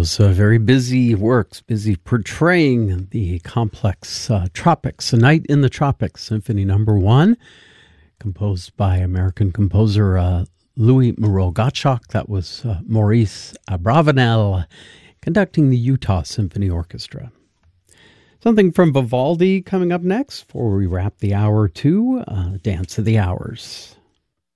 those very busy works, busy portraying the complex tropics. A Night in the Tropics, Symphony Number 1, composed by American composer Louis Moreau Gottschalk. That was Maurice Abravanel conducting the Utah Symphony Orchestra. Something from Vivaldi coming up next before we wrap the hour to Dance of the Hours.